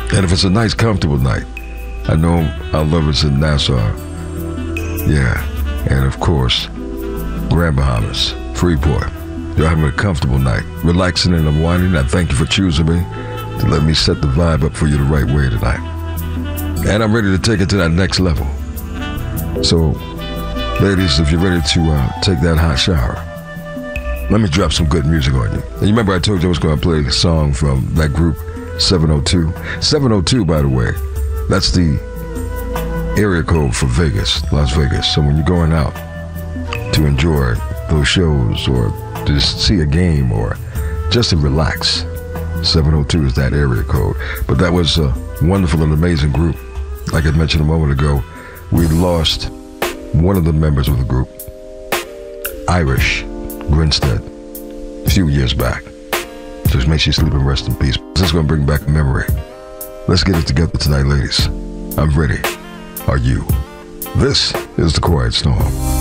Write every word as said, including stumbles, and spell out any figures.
And if it's a nice, comfortable night, I know our lovers in Nassau, yeah, and of course, Grand Bahamas, Freeport. You're having a comfortable night, relaxing and unwinding. I thank you for choosing me to let me set the vibe up for you the right way tonight. And I'm ready to take it to that next level. So, ladies, if you're ready to uh, take that hot shower, let me drop some good music on you. And you remember I told you I was going to play a song from that group, seven oh two. seven oh two, by the way, that's the area code for Vegas, Las Vegas. So when you're going out to enjoy those shows or to see a game or just to relax, seven oh two is that area code. But that was a wonderful and amazing group. Like I mentioned a moment ago, we lost one of the members of the group, Irish Grinstead, a few years back. So make sure you sleep and rest in peace. This is going to bring back a memory. Let's get it together tonight, ladies. I'm ready. Are you? This is The Quiet Storm.